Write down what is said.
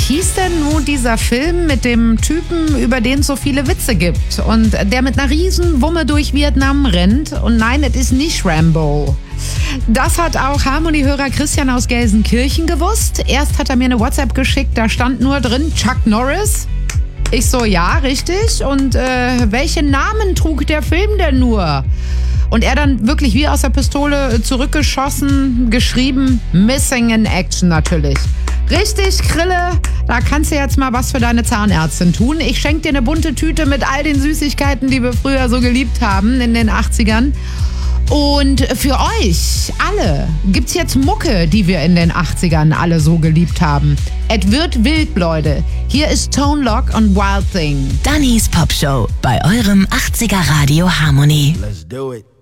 hieß denn nun dieser Film mit dem Typen, über den es so viele Witze gibt und der mit einer riesen Wumme durch Vietnam rennt? Und nein, es ist nicht Rambo. Das hat auch Harmony-Hörer Christian aus Gelsenkirchen gewusst. Erst hat er mir eine WhatsApp geschickt, da stand nur drin Chuck Norris. Ich so, ja, richtig. Und welche Namen trug der Film denn nur? Und er dann wirklich wie aus der Pistole zurückgeschossen, geschrieben, Missing in Action natürlich. Richtig, Krille, da kannst du jetzt mal was für deine Zahnärztin tun. Ich schenke dir eine bunte Tüte mit all den Süßigkeiten, die wir früher so geliebt haben in den 80ern. Und für euch alle gibt's jetzt Mucke, die wir in den 80ern alle so geliebt haben. Es wird wild, Leute. Hier ist Tone Loc und Wild Thing. Dannys Popshow bei eurem 80er Radio Harmony. Let's do it.